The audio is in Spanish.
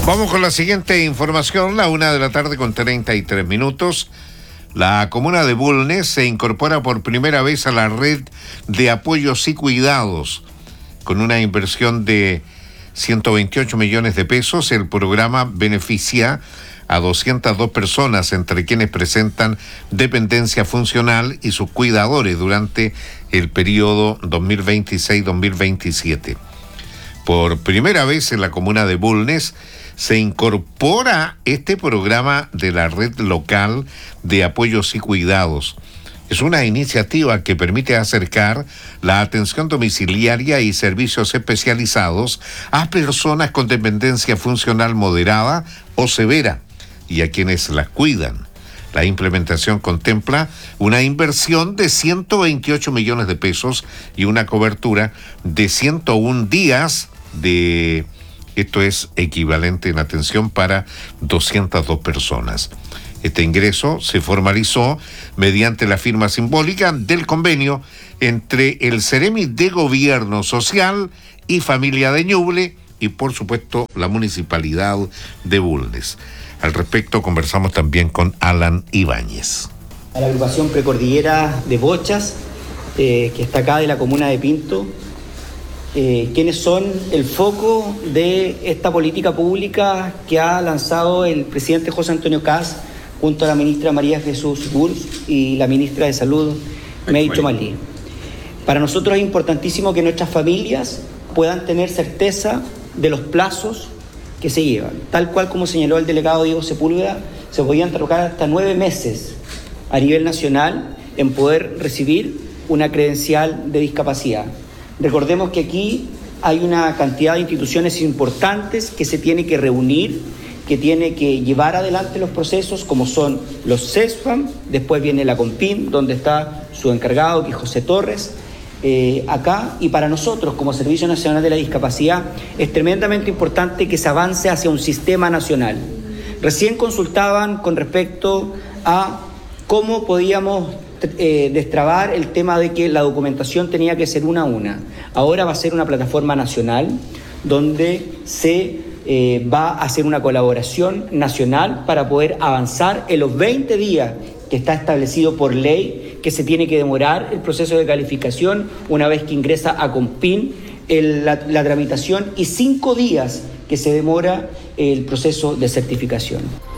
Vamos con la siguiente información, la 1:33 p.m. La comuna de Bulnes se incorpora por primera vez a la red de apoyos y cuidados. Con una inversión de 128 millones de pesos, el programa beneficia a 202 personas, entre quienes presentan dependencia funcional y sus cuidadores durante el periodo 2026-2027. Por primera vez en la comuna de Bulnes se incorpora este programa de la red local de apoyos y cuidados. Es una iniciativa que permite acercar la atención domiciliaria y servicios especializados a personas con dependencia funcional moderada o severa y a quienes las cuidan. La implementación contempla una inversión de 128 millones de pesos y una cobertura de 101 días esto es equivalente en atención para 202 personas. Este ingreso se formalizó mediante la firma simbólica del convenio entre el Ceremi de Gobierno Social y Familia de Ñuble y, por supuesto, la Municipalidad de Bulnes. Al respecto, conversamos también con Alan Ibáñez. A la agrupación Precordillera de Bochas, que está acá de la comuna de Pinto, quienes son el foco de esta política pública que ha lanzado el presidente José Antonio Kast junto a la ministra María Jesús Gurs y la ministra de Salud, May Tomalí. Para nosotros es importantísimo que nuestras familias puedan tener certeza de los plazos que se llevan. Tal cual como señaló el delegado Diego Sepúlveda, se podían trabajar hasta 9 meses a nivel nacional en poder recibir una credencial de discapacidad. Recordemos que aquí hay una cantidad de instituciones importantes que se tiene que reunir, que tiene que llevar adelante los procesos, como son los CESFAM, después viene la CONPIN, donde está su encargado, que es José Torres, acá, y para nosotros, como Servicio Nacional de la Discapacidad, es tremendamente importante que se avance hacia un sistema nacional. Recién consultaban con respecto a cómo podíamos destrabar el tema de que la documentación tenía que ser una a una. Ahora va a ser una plataforma nacional donde se va a hacer una colaboración nacional para poder avanzar en los 20 días que está establecido por ley que se tiene que demorar el proceso de calificación una vez que ingresa a CONPIN la tramitación y 5 días que se demora el proceso de certificación.